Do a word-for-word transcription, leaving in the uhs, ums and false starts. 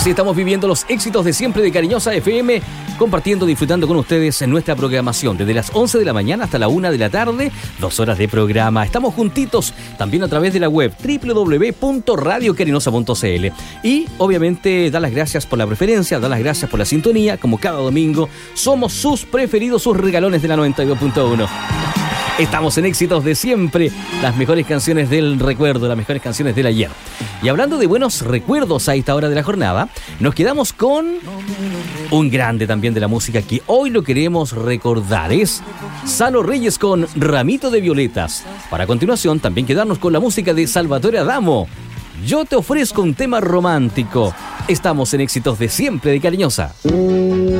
Así estamos viviendo los éxitos de siempre de Cariñosa F M, compartiendo, disfrutando con ustedes en nuestra programación desde las once de la mañana hasta la una de la tarde, dos horas de programa. Estamos juntitos también a través de la web doble u doble u doble u punto radio carinosa punto c l. Y obviamente dar las gracias por la preferencia, dar las gracias por la sintonía, como cada domingo. Somos sus preferidos, sus regalones de la noventa y dos punto uno. Estamos en éxitos de siempre, las mejores canciones del recuerdo, las mejores canciones del ayer. Y hablando de buenos recuerdos a esta hora de la jornada, nos quedamos con un grande también de la música que hoy lo queremos recordar. Es Salo Reyes con Ramito de Violetas. Para a continuación también quedarnos con la música de Salvatore Adamo. Yo te ofrezco un tema romántico. Estamos en éxitos de siempre de Cariñosa.